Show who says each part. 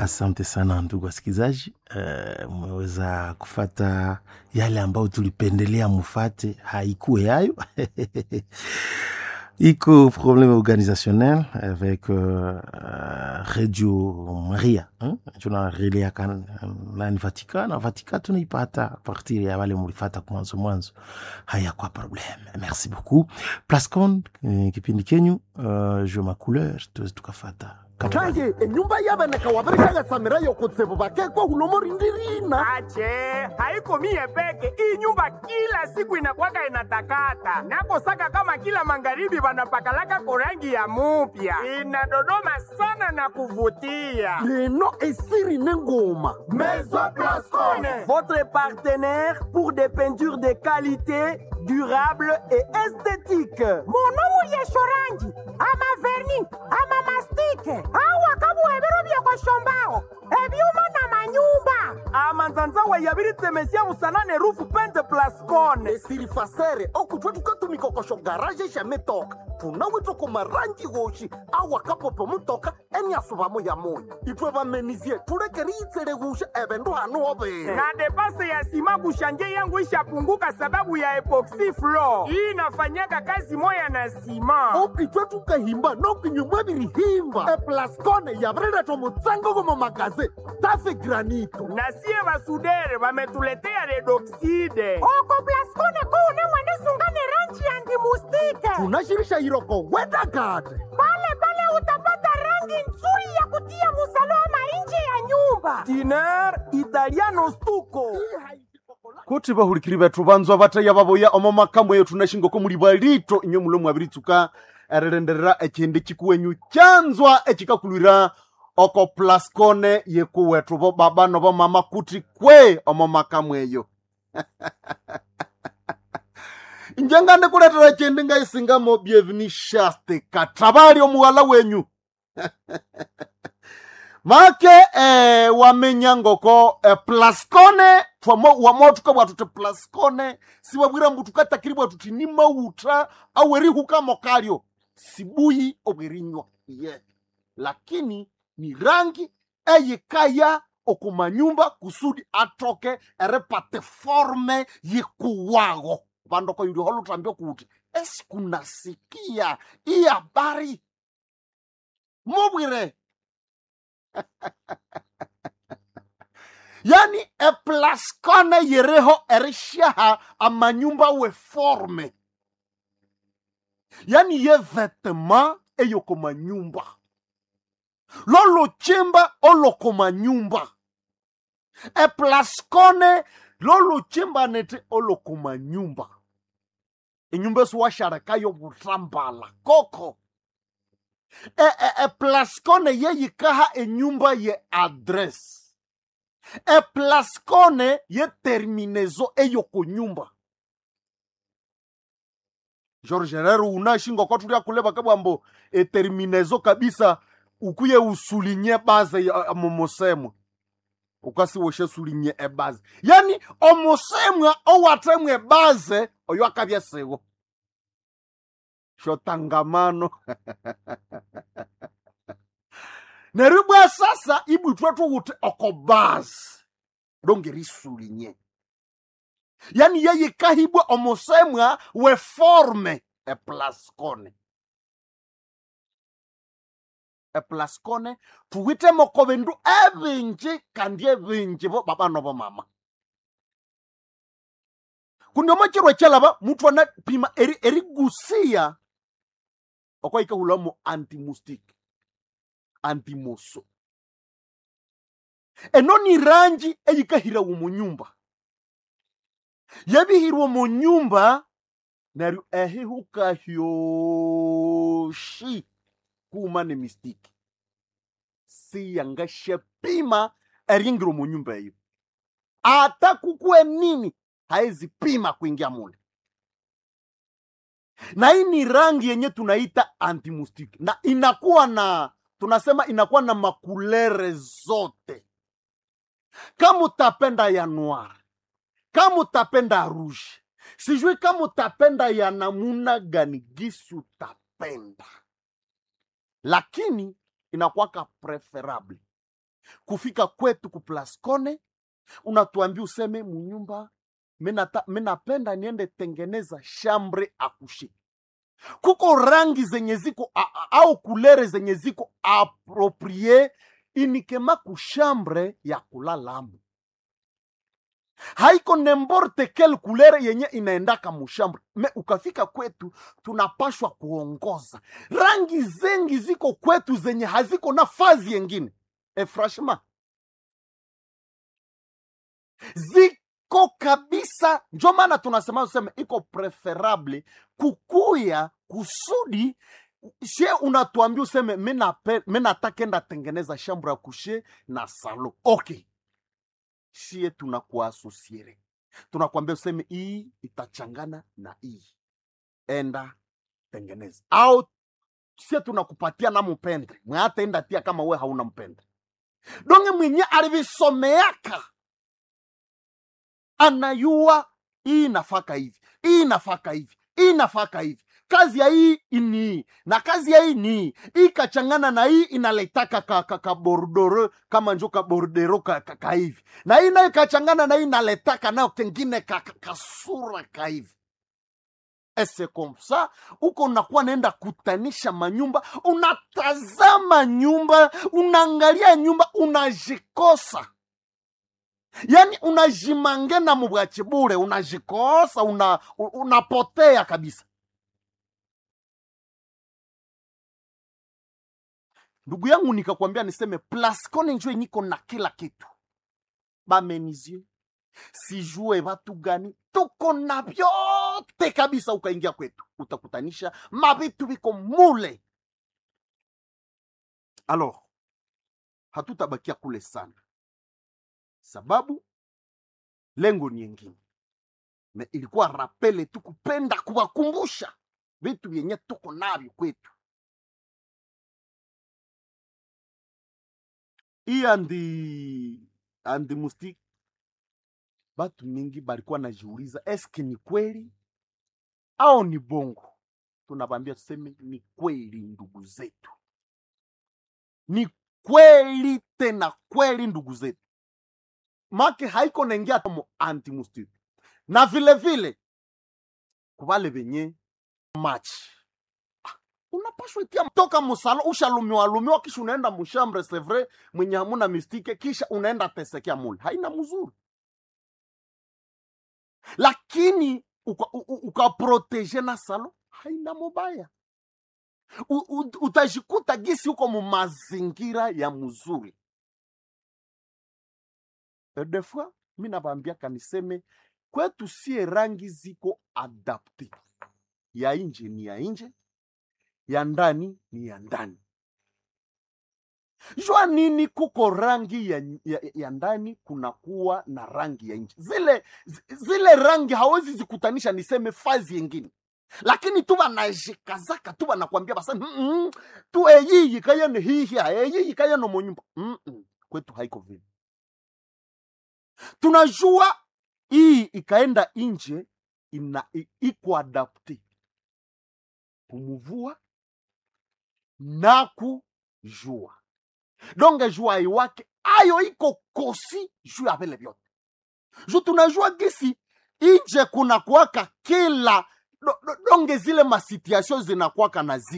Speaker 1: Asante sana ndugu wasikilizaji, mmeweza kufata yale ambayo tulipendelea mufate, haikuwe yayo. Iko problème organisationnel avec Radio Maria. Tuna relea kan na Vatican, Vatican tunaipata partir ya wale mulifata kwa mwanzo. Haya kwa problème. Merci beaucoup. Plascon kipindi kenyu, je ma couleur tukafata.
Speaker 2: Kange enyumba y'abanaka wabarishaga samira yo kutsebo bakekwa hulomori ndirina.
Speaker 3: Ache, haiko mie peke. Hii nyumba kila siku inakuwaka inatakata. Nako saka kama kila magharibi banapakalaka korangi ya mupya. Inadodoma sana na kuvutia.
Speaker 2: Leno esiri nengoma.
Speaker 3: Maison Plascon,
Speaker 2: Votre partenaire pour des peintures de qualité, durable et esthétique.
Speaker 4: Monomu yeshorangi, ama verni, ama mastike. Awa kabu ebero bya kwa shombao. Ebyuma na manyumba.
Speaker 2: Amanzanza wa yabiri temesia usanane rufu pente Plascon. Esiri fasere okutwa tukatumiko kosho garage shametoka. Tunawito kumarangi goshi awa kapopo mutoka eni asubamo ya moyo. Itwe bamenizie tulekeri itsele gusha ebendo hanu obe.
Speaker 3: na depase ya sima kushanje yangu ishapunguka sababu ya epoxy floor. Hii inafanyaka kazi moya na sima.
Speaker 2: Okitwa tukahimba nokinyumwa birihimba. Plascon yabrera tomutsango gomo magaze. Tafe granito.
Speaker 3: Na sie basudere bametuletea redoxide.
Speaker 4: Oko Plascon kuune mwende sungane rangi anti-mustike.
Speaker 2: Tunashirisha iroko weda gade.
Speaker 4: Pale utapata rangi nzuri ya kutia musalama nje ya nyumba.
Speaker 2: Tiner italiano stuko.
Speaker 5: Kuti bahulikiri betu banzwa bataya baboya omo makambo yetu nashingo ko muri balito inyo mulo mwabirituka erenderera ekindi kikuwenyu kyanzwa ekikakulira oko Plascon yekuwetu bo baba no bo mama kuti kwe omo makambo eyo. Njengande kuletera ekindi ngaisinga mo bienvenue shaste katabali omuwala wenyu. Make wamenya ngoko Plascon wamotuka bwatute Plascon siwabwira mbu tukatakiribwa tuti ni mauta aweri hukamo kalyo sibuyi obwerinywa lakini ni rangi eyikaya okumanyumba kusudi atoke erepate forme yikuwago bandoko yuli holu tambio kuti esikunasikia iyi habari mubwire. Yani Plascon yereho erishaha amanyumba we forme. Yani ye vêtement eyo koma nyumba. Lolo chemba olo koma nyumba. Plascon lolo chemba nete olo koma nyumba. Enyumba suwa sharakayo butambala koko. Plascon ye yikaha enyumba ye adresse. Plascon ye terminezo eyoko nyumba. George Herrero unashingo kwa tulia kuleba kabambo terminezo kabisa ukuye usulinye base ya momosemo. Ukasi woshe sulinye base. Yani omosemo owatemwe base oyo akabya sewo. Shotangamano. Neribwa sasa ibu twetu wute okobaz dongeri sulinye. Yani yeye kahibwa omosemwa we forme Plascon. Plascon tuwite mokobendu evinji kandi evinji bo baba nobo mama. Kundi omachirwe chalaba mutu wana pima erigusia okwa ikahulamo anti-moustique. Antimoso. Enoni rangi eyikahira umunyumba. Yabihirwa mu nyumba naru ehihuka hyoshi kuma ne mistiki. Si yangashe pima eringiro mu nyumba hiyo. Ata kukue nini haezi pima kuingia mule. Na hii ni rangi yenye tunaita anti-moustique. Na inakuwa na tunasema inakuwa na makulere zote. Kama utapenda ya noir, kama utapenda rouge, sijui kama utapenda ya namuna gani gisi utapenda. Lakini inakuwa ka preferable. kufika kwetu ku Plascone unatuambia useme munyumba minapenda niende tengeneza chambre akushi. Kuko rangi zenye ziko au kulere zenye ziko approprié inikema ku chambre ya kulalamu. Haiko n'importe quelle couleur yenye inaendaka mushambre. Me ukafika kwetu tunapashwa kuongoza. Rangi zengi ziko kwetu zenye haziko na fazi yengine. Franchement. Ziko kabisa. Ndio maana tunasema useme iko preferable kukuya kusudi she unatuambia useme mimi natakenda tengeneza chambre ya kushe na salon. Okay. Shie tunakuasosiere. Tunakwambia useme hii itachangana na hii. Enda tengeneza. Au shie tunakupatia na mpendre. Mwata enda tia kama we hauna mpendre. Donge mwenye alivisomeaka. Anayua hii nafaka hivi. Hii nafaka hivi. Hii nafaka hivi. Kazi ya hii ini na kazi ya hii ni hii kachangana na hii inaletaka ka bordoro kama njoka bordero ka hivi na hii nayo kachangana na hii inaletaka nayo kengine kasura ka hivi. Ese komsa uko unakuwa naenda kutanisha manyumba, unatazama nyumba, unaangalia nyumba, unajikosa. Yani unajimangena mubwachi bure, unajikosa, unapotea kabisa. Ndugu yangu nikakwambia niseme Plascone njoo niko na kila kitu. Bamenizio. Sijue watu gani. Tuko na vyote kabisa ukaingia kwetu. Utakutanisha mabitu biko mule. Alors, hatutabakia kule sana. Sababu, lengo ni nyingine. Me ilikuwa rapele tu kupenda kuwakumbusha. Vitu vyenye tuko navyo kwetu. Hii andi mustiki. Batu mingi balikuwa najiuliza eske ni kweli au ni bongo. Tunabambia tuseme ni kweli ndugu zetu. Ni kweli tena kweli ndugu zetu. Make haiko nengia tomo anti-mustiki. Na vile vile kubale benye match. Unapashwa itia mtoka musalo ushalumiwa kisha unaenda mushambre c'est vrai mwenye hamuna mistike kisha unaenda tesekea mule. Haina mzuri. Lakini ukaprotege na salo haina mubaya. Utajikuta gisi uko mu mazingira ya mzuri. Des fois mimi nabambia kaniseme kwetu sie rangi ziko adapte. Ya nje ni ya nje. Ya ndani ni ya ndani. Jua nini kuko rangi ya ndani kunakuwa na rangi ya nje. Zile rangi hawezi zikutanisha niseme fazi yengine. Lakini tu banajikazaka tu banakwambia basa tu eyi kaya ni hihia eyi kaya no monyumba. Kwetu haiko vile. Tunajua hii ikaenda nje iko adapte. Kumuvua na kujua. Donge jua iwake ayo iko kosi juu ya vile vyote. Juu tunajua gisi inje kuna kuwaka kila donge zile masituation zinakuwaka na zi